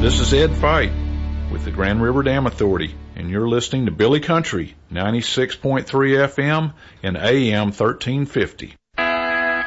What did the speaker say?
This is Ed Fight with the Grand River Dam Authority, and you're listening to Billy Country, 96.3 FM and AM 1350.